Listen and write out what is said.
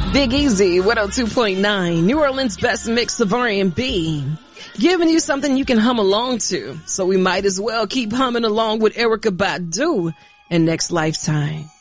Big Easy, 102.9, New Orleans' best mix of R&B. Giving you something you can hum along to. So we might as well keep humming along with Erykah Badu and Next Lifetime.